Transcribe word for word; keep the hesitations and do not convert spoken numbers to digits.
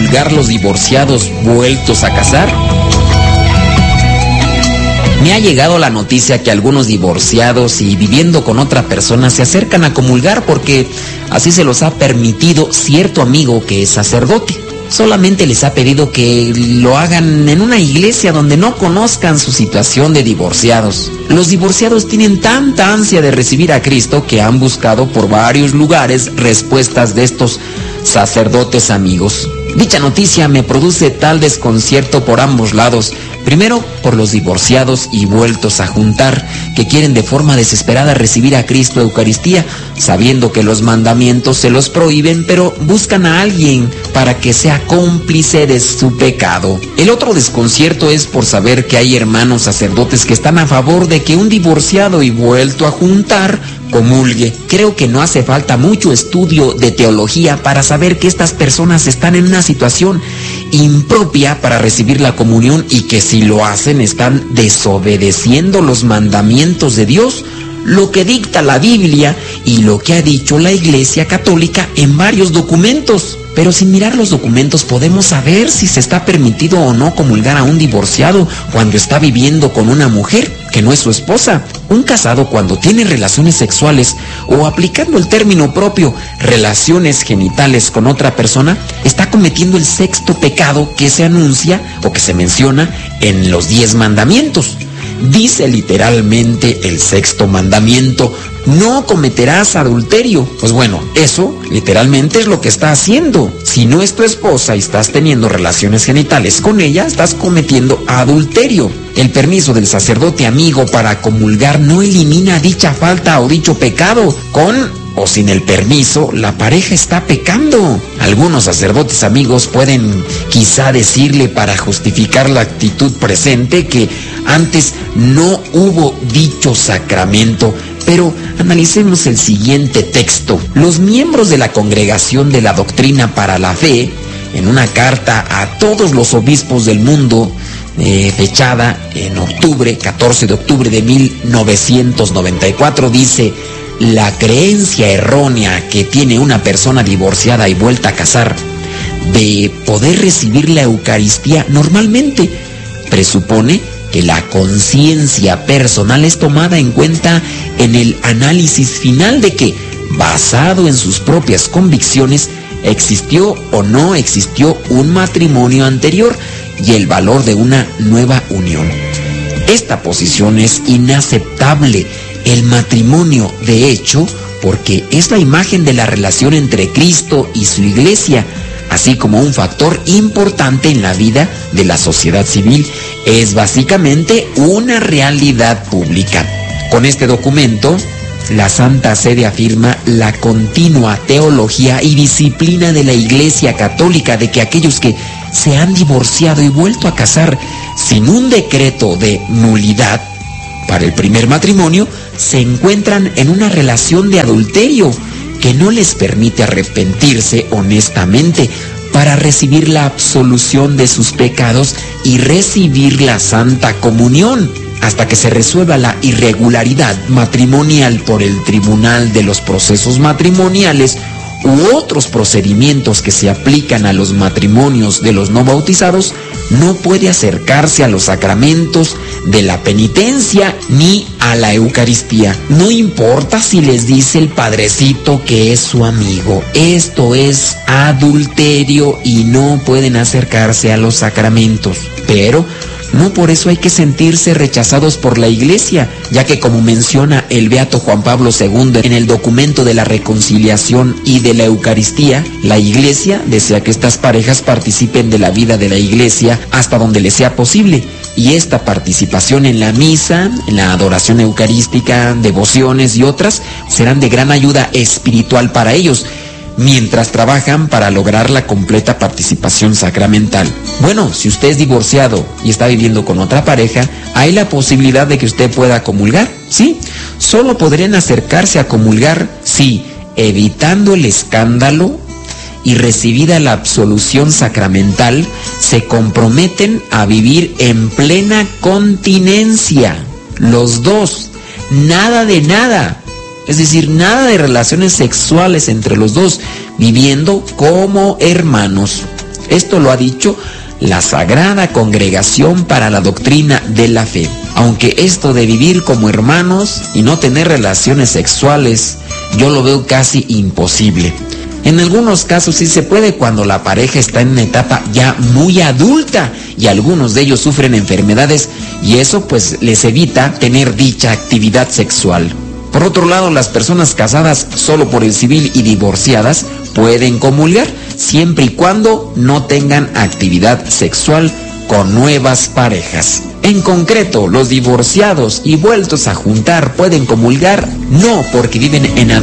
comulgar los divorciados vueltos a casar? Me ha llegado la noticia que algunos divorciados y viviendo con otra persona se acercan a comulgar porque así se los ha permitido cierto amigo que es sacerdote. Solamente les ha pedido que lo hagan en una iglesia donde no conozcan su situación de divorciados. Los divorciados tienen tanta ansia de recibir a Cristo que han buscado por varios lugares respuestas de estos sacerdotes amigos. Dicha noticia me produce tal desconcierto por ambos lados. Primero, por los divorciados y vueltos a juntar, que quieren de forma desesperada recibir a Cristo Eucaristía, sabiendo que los mandamientos se los prohíben, pero buscan a alguien para que sea cómplice de su pecado. El otro desconcierto es por saber que hay hermanos sacerdotes que están a favor de que un divorciado y vuelto a juntar comulgue. Creo que no hace falta mucho estudio de teología para saber que estas personas están en una situación impropia para recibir la comunión y que si lo hacen están desobedeciendo los mandamientos de Dios, lo que dicta la Biblia y lo que ha dicho la Iglesia Católica en varios documentos. Pero sin mirar los documentos podemos saber si se está permitido o no comulgar a un divorciado cuando está viviendo con una mujer que no es su esposa. Un casado cuando tiene relaciones sexuales o aplicando el término propio, relaciones genitales con otra persona, está cometiendo el sexto pecado que se anuncia o que se menciona en los diez mandamientos. Dice literalmente el sexto mandamiento: no cometerás adulterio. Pues bueno, eso literalmente es lo que está haciendo. Si no es tu esposa y estás teniendo relaciones genitales con ella, estás cometiendo adulterio. El permiso del sacerdote amigo para comulgar no elimina dicha falta o dicho pecado. Con o sin el permiso, la pareja está pecando. Algunos sacerdotes amigos pueden quizá decirle para justificar la actitud presente que antes no hubo dicho sacramento. Pero analicemos el siguiente texto. Los miembros de la Congregación de la Doctrina para la Fe, en una carta a todos los obispos del mundo, eh, fechada en octubre, catorce de octubre de mil novecientos noventa y cuatro, dice: la creencia errónea que tiene una persona divorciada y vuelta a casar de poder recibir la Eucaristía normalmente presupone que la conciencia personal es tomada en cuenta en el análisis final de que, basado en sus propias convicciones, existió o no existió un matrimonio anterior y el valor de una nueva unión. Esta posición es inaceptable. El matrimonio, de hecho, porque es la imagen de la relación entre Cristo y su Iglesia, así como un factor importante en la vida de la sociedad civil, es básicamente una realidad pública. Con este documento, la Santa Sede afirma la continua teología y disciplina de la Iglesia Católica de que aquellos que se han divorciado y vuelto a casar sin un decreto de nulidad para el primer matrimonio, se encuentran en una relación de adulterio que no les permite arrepentirse honestamente para recibir la absolución de sus pecados y recibir la Santa Comunión, hasta que se resuelva la irregularidad matrimonial por el Tribunal de los Procesos Matrimoniales u otros procedimientos que se aplican a los matrimonios de los no bautizados. No puede acercarse a los sacramentos de la penitencia ni a la Eucaristía. No importa si les dice el padrecito que es su amigo. Esto es adulterio y no pueden acercarse a los sacramentos. Pero no por eso hay que sentirse rechazados por la Iglesia, ya que, como menciona el beato Juan Pablo segundo en el documento de la reconciliación y de la Eucaristía, la Iglesia desea que estas parejas participen de la vida de la Iglesia hasta donde les sea posible. Y esta participación en la misa, en la adoración eucarística, devociones y otras serán de gran ayuda espiritual para ellos, mientras trabajan para lograr la completa participación sacramental. Bueno, si usted es divorciado y está viviendo con otra pareja, hay la posibilidad de que usted pueda comulgar, ¿sí? Solo podrían acercarse a comulgar si, evitando el escándalo y recibida la absolución sacramental, se comprometen a vivir en plena continencia. Los dos, nada de nada. Es decir, nada de relaciones sexuales entre los dos, viviendo como hermanos. Esto lo ha dicho la Sagrada Congregación para la Doctrina de la Fe. Aunque esto de vivir como hermanos y no tener relaciones sexuales, yo lo veo casi imposible. En algunos casos sí se puede cuando la pareja está en una etapa ya muy adulta y algunos de ellos sufren enfermedades y eso pues les evita tener dicha actividad sexual. Por otro lado, las personas casadas solo por el civil y divorciadas pueden comulgar siempre y cuando no tengan actividad sexual con nuevas parejas. En concreto, los divorciados y vueltos a juntar pueden comulgar no porque viven en adultos